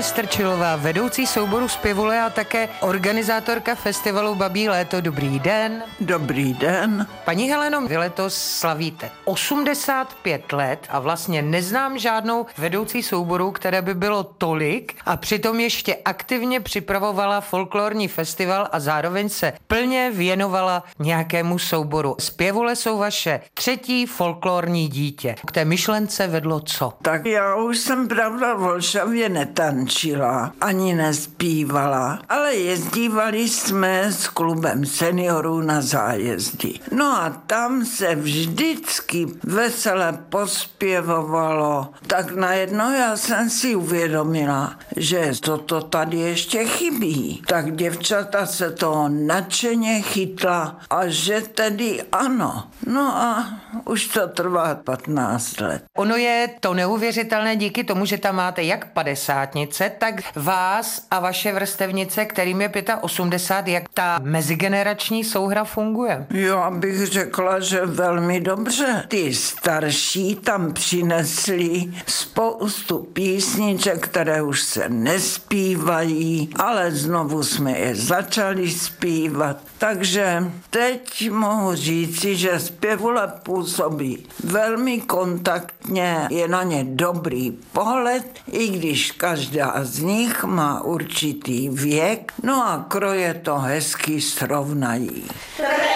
Heleny Strčilová, vedoucí souboru Zpěvule a také organizátorka festivalu Babí léto. Dobrý den. Dobrý den. Paní Heleno, vy letos slavíte 85 let a vlastně neznám žádnou vedoucí souboru, které by bylo tolik a přitom ještě aktivně připravovala folklorní festival a zároveň se plně věnovala nějakému souboru. Zpěvule jsou vaše třetí folklorní dítě. K té myšlence vedlo co? Tak já už jsem pravda v Olšavě netančila, ani nespívala, ale jezdívali jsme s klubem seniorů na zájezdy. No a tam se vždycky vesele pospěvovalo. Tak najednou já jsem si uvědomila, že toto tady ještě chybí. Tak děvčata se toho nadšeně chytla a že tedy ano. No a už to trvá 15 let. Ono je to neuvěřitelné díky tomu, že tam máte jak padesátnice, tak vás a vaše vrstevnice, kterým je 85, jak ta mezigenerační souhra funguje? Já bych řekla, že velmi dobře. Ty starší tam přinesli spoustu písniček, které už se nespívají, ale znovu jsme je začali zpívat. Takže teď mohu říci, že Zpěvule působí velmi kontaktně, je na ně dobrý pohled, i když každá z nich má určitý věk, no a kroje to hezky srovnají.